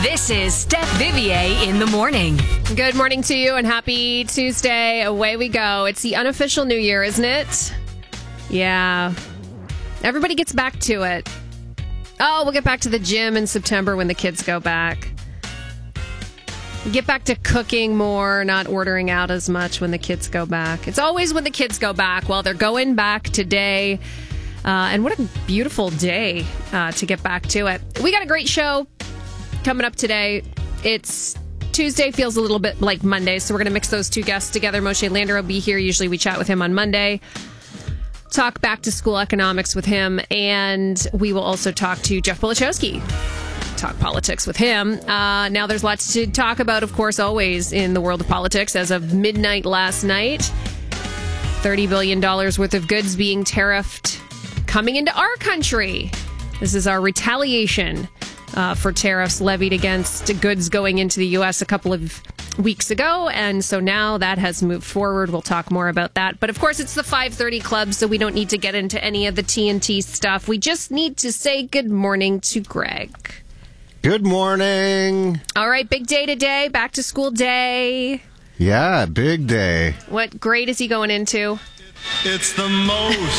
This is Steph Vivier in the morning. Good morning to you and happy Tuesday. Away we go. It's the unofficial new year, isn't it? Yeah. Everybody gets back to it. Oh, we'll get back to the gym in September when the kids go back. Get back to cooking more, not ordering out as much when the kids go back. It's always when the kids go back. Well, they're going back today. And what a beautiful day to get back to it. We got a great show coming up today. It's Tuesday, feels a little bit like Monday, so we're going to mix those two guests together. Moshe Lander will be here. Usually we chat with him on Monday. Talk back to school economics with him, and we will also talk to Jeff Polichowski. Talk politics with him. Now there's lots to talk about, of course, always in the world of politics. As of midnight last night, $30 billion worth of goods being tariffed coming into our country. This is our retaliation for tariffs levied against goods going into the U.S. a couple of weeks ago. And so now that has moved forward. We'll talk more about that. But of course, it's the 5:30 Club, so we don't need to get into any of the TNT stuff. We just need to say good morning to Greg. Good morning. All right, big day today. Back to school day. Yeah, big day. What grade is he going into? It's the most